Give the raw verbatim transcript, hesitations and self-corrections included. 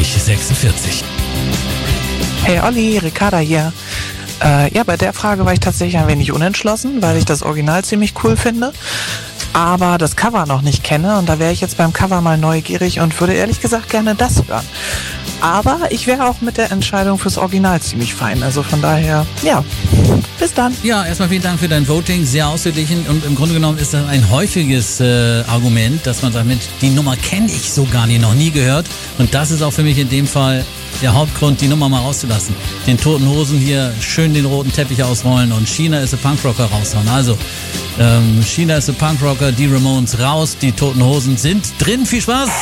sechsundvierzig. Hey Olli, Ricarda hier. Äh, ja, bei der Frage war ich tatsächlich ein wenig unentschlossen, weil ich das Original ziemlich cool finde, aber das Cover noch nicht kenne und da wäre ich jetzt beim Cover mal neugierig und würde ehrlich gesagt gerne das hören. Aber ich wäre auch mit der Entscheidung fürs Original ziemlich fein, also von daher, ja, bis dann. Ja, erstmal vielen Dank für dein Voting, sehr ausgeglichen und im Grunde genommen ist das ein häufiges äh, Argument, dass man sagt, Mensch, die Nummer kenne ich so gar nicht, noch nie gehört und das ist auch für mich in dem Fall der Hauptgrund, die Nummer mal rauszulassen. Den Toten Hosen hier schön den roten Teppich ausrollen und China is a Punkrocker raushauen. Also, ähm, China is a Punkrocker, die Ramones raus, die Toten Hosen sind drin. Viel Spaß!